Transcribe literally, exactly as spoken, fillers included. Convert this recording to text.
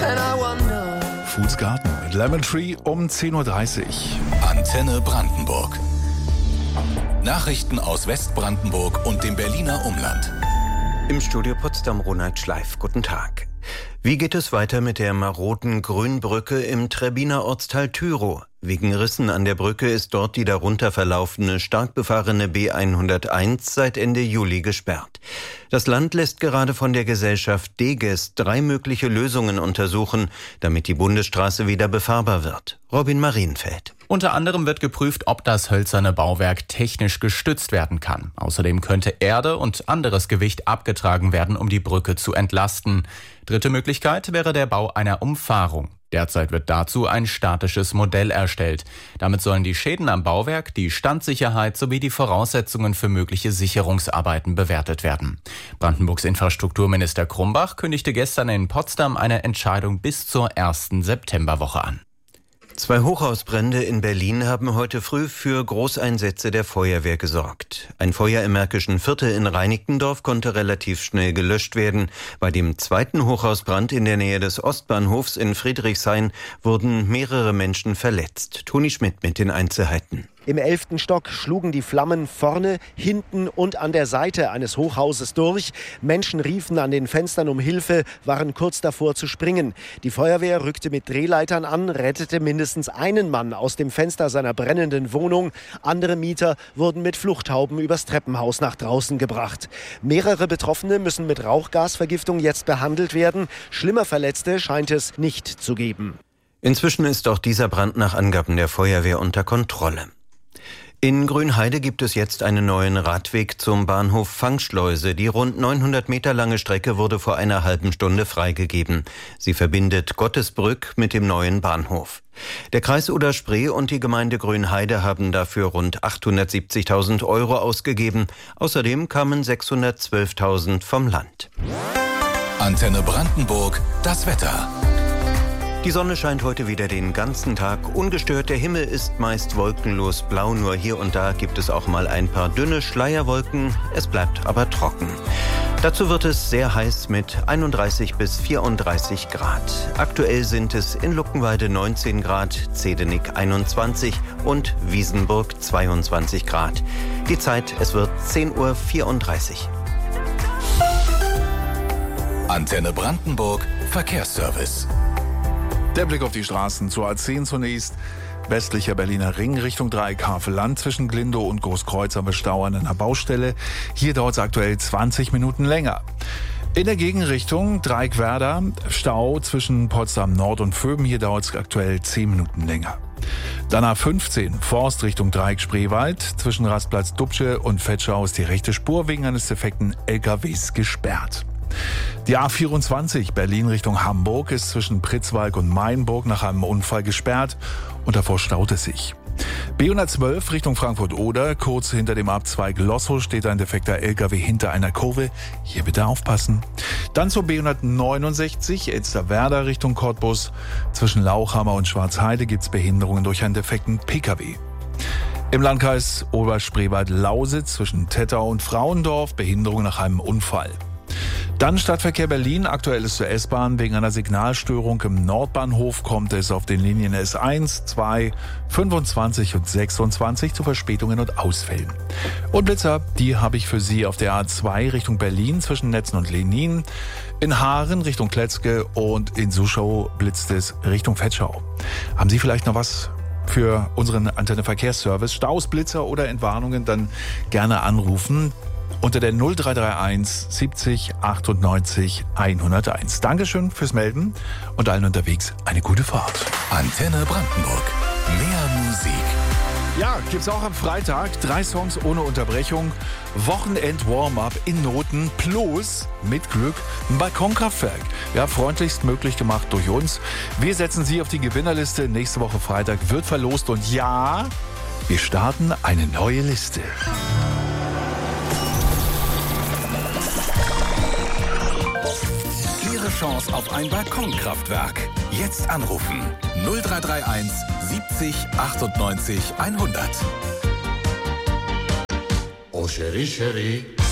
and I wonder. Foods Garden mit Lemon Tree um zehn Uhr dreißig. Antenne Brandenburg. Nachrichten aus Westbrandenburg und dem Berliner Umland. Im Studio Potsdam Ronald Schleif. Guten Tag. Wie geht es weiter mit der maroden Grünbrücke im Trebbiner Ortsteil Thürow? Wegen Rissen an der Brücke ist dort die darunter verlaufende, stark befahrene B hunderteins seit Ende Juli gesperrt. Das Land lässt gerade von der Gesellschaft Deges drei mögliche Lösungen untersuchen, damit die Bundesstraße wieder befahrbar wird. Robin Marienfeld. Unter anderem wird geprüft, ob das hölzerne Bauwerk technisch gestützt werden kann. Außerdem könnte Erde und anderes Gewicht abgetragen werden, um die Brücke zu entlasten. Dritte Möglichkeit wäre der Bau einer Umfahrung. Derzeit wird dazu ein statisches Modell erstellt. Damit sollen die Schäden am Bauwerk, die Standsicherheit sowie die Voraussetzungen für mögliche Sicherungsarbeiten bewertet werden. Brandenburgs Infrastrukturminister Krumbach kündigte gestern in Potsdam eine Entscheidung bis zur ersten Septemberwoche an. Zwei Hochhausbrände in Berlin haben heute früh für Großeinsätze der Feuerwehr gesorgt. Ein Feuer im Märkischen Viertel in Reinickendorf konnte relativ schnell gelöscht werden. Bei dem zweiten Hochhausbrand in der Nähe des Ostbahnhofs in Friedrichshain wurden mehrere Menschen verletzt. Toni Schmidt mit den Einzelheiten. Im elften Stock schlugen die Flammen vorne, hinten und an der Seite eines Hochhauses durch. Menschen riefen an den Fenstern um Hilfe, waren kurz davor zu springen. Die Feuerwehr rückte mit Drehleitern an, rettete mindestens einen Mann aus dem Fenster seiner brennenden Wohnung. Andere Mieter wurden mit Fluchthauben übers Treppenhaus nach draußen gebracht. Mehrere Betroffene müssen mit Rauchgasvergiftung jetzt behandelt werden. Schlimmer Verletzte scheint es nicht zu geben. Inzwischen ist auch dieser Brand nach Angaben der Feuerwehr unter Kontrolle. In Grünheide gibt es jetzt einen neuen Radweg zum Bahnhof Fangschleuse. Die rund neunhundert Meter lange Strecke wurde vor einer halben Stunde freigegeben. Sie verbindet Gottesbrück mit dem neuen Bahnhof. Der Kreis Oder-Spree und die Gemeinde Grünheide haben dafür rund achthundertsiebzigtausend Euro ausgegeben. Außerdem kamen sechshundertzwölftausend vom Land. Antenne Brandenburg, das Wetter. Die Sonne scheint heute wieder den ganzen Tag ungestört. Der Himmel ist meist wolkenlos blau, nur hier und da gibt es auch mal ein paar dünne Schleierwolken. Es bleibt aber trocken. Dazu wird es sehr heiß mit einunddreißig bis vierunddreißig Grad. Aktuell sind es in Luckenwalde neunzehn Grad, Zehdenick einundzwanzig und Wiesenburg zweiundzwanzig Grad. Die Zeit, es wird zehn Uhr vierunddreißig. Antenne Brandenburg, Verkehrsservice. Der Blick auf die Straßen zur A zehn zunächst. Westlicher Berliner Ring Richtung Dreieck-Havelland. Zwischen Glindow und Großkreuz haben wir Stau an einer Baustelle. Hier dauert es aktuell zwanzig Minuten länger. In der Gegenrichtung Dreieck-Werder Stau zwischen Potsdam Nord und Vöben. Hier dauert es aktuell zehn Minuten länger. Dann A fünfzehn Forst Richtung Dreieck-Spreewald. Zwischen Rastplatz Dubsche und Vetschau ist die rechte Spur wegen eines defekten L K Ws gesperrt. Die A vierundzwanzig Berlin Richtung Hamburg ist zwischen Pritzwalk und Mainburg nach einem Unfall gesperrt und davor staut es sich. B hundertzwölf Richtung Frankfurt-Oder, kurz hinter dem Abzweig Lossow steht ein defekter L K W hinter einer Kurve. Hier bitte aufpassen. Dann zur B hundertneunundsechzig Elsterwerda Richtung Cottbus. Zwischen Lauchhammer und Schwarzheide gibt es Behinderungen durch einen defekten P K W. Im Landkreis Oberspreewald-Lausitz zwischen Tettau und Frauendorf Behinderung nach einem Unfall. Dann Stadtverkehr Berlin, aktuelles zur S-Bahn. Wegen einer Signalstörung im Nordbahnhof kommt es auf den Linien S eins, zwei, fünfundzwanzig und sechsundzwanzig zu Verspätungen und Ausfällen. Und Blitzer, die habe ich für Sie auf der A zwei Richtung Berlin zwischen Netzen und Lenin. In Haaren Richtung Kletzke und in Suschau blitzt es Richtung Vetschau. Haben Sie vielleicht noch was für unseren Antenne Verkehrsservice? Staus, Blitzer oder Entwarnungen, dann gerne anrufen. Unter der null drei drei eins siebzig achtundneunzig hunderteins. Dankeschön fürs Melden und allen unterwegs eine gute Fahrt. Antenne Brandenburg. Mehr Musik. Ja, gibt's auch am Freitag. Drei Songs ohne Unterbrechung. Wochenend-Warm-Up in Noten plus, mit Glück, ein Balkonkraftwerk. Ja, freundlichst möglich gemacht durch uns. Wir setzen Sie auf die Gewinnerliste. Nächste Woche Freitag wird verlost. Und ja, wir starten eine neue Liste. Chance auf ein Balkonkraftwerk. Jetzt anrufen. null drei drei eins siebzig achtundneunzig hundert. Oh, Cherie, Cherie.